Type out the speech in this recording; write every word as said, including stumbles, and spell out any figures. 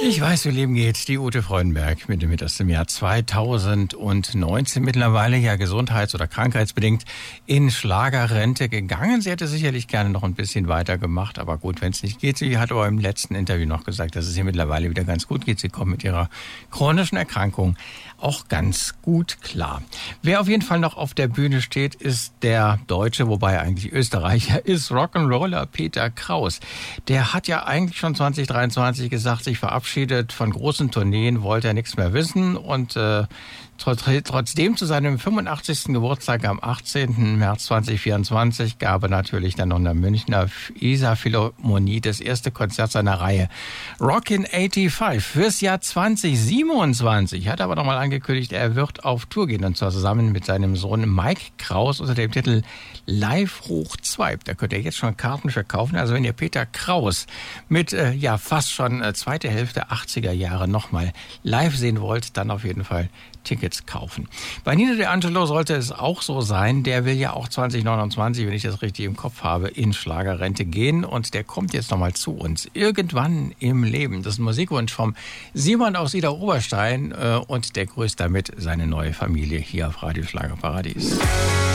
Ich weiß, wie Leben geht. Die Ute Freudenberg mit dem Hit aus dem Jahr zweitausendneunzehn. Mittlerweile ja gesundheits- oder krankheitsbedingt in Schlagerrente gegangen. Sie hätte sicherlich gerne noch ein bisschen weiter gemacht. Aber gut, wenn es nicht geht. Sie hat aber im letzten Interview noch gesagt, dass es ihr mittlerweile wieder ganz gut geht. Sie kommt mit ihrer chronischen Erkrankung auch ganz gut klar. Wer auf jeden Fall noch auf der Bühne steht, ist der Deutsche, wobei er eigentlich Österreicher ist, Rock'n'Roller Peter Kraus. Der hat ja eigentlich schon zwanzig dreiundzwanzig gesagt, sich verabschiedet von großen Tourneen, wollte er nichts mehr wissen und äh, trotzdem zu seinem fünfundachtzigsten Geburtstag am achtzehnten März zweitausendvierundzwanzig gab er natürlich dann noch in der Münchner Isar Philharmonie das erste Konzert seiner Reihe Rockin' fünfundachtzig fürs Jahr zweitausendsiebenundzwanzig. Hat aber nochmal angekündigt, er wird auf Tour gehen und zwar zusammen mit seinem Sohn Mike Kraus unter dem Titel Live hoch zwei. Da könnt ihr jetzt schon Karten für kaufen. Also wenn ihr Peter Kraus mit äh, ja fast schon äh, zweite Hälfte achtziger Jahre nochmal live sehen wollt, dann auf jeden Fall Tickets kaufen. Bei Nino De Angelo sollte es auch so sein. Der will ja auch zwanzig neunundzwanzig, wenn ich das richtig im Kopf habe, in Schlagerrente gehen. Und der kommt jetzt nochmal zu uns. Irgendwann im Leben. Das ist ein Musikwunsch vom Simon aus Ida Oberstein. Und der grüßt damit seine neue Familie hier auf Radio Schlagerparadies.